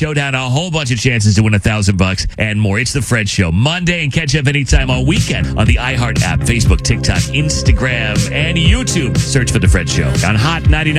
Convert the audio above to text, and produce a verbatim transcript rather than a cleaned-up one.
showdown, a whole bunch of chances to win a thousand bucks and more. It's The Fred Show. Monday, and catch up anytime all weekend on the iHeart app, Facebook, TikTok, Instagram, and YouTube. Search for The Fred Show on Hot ninety-nine.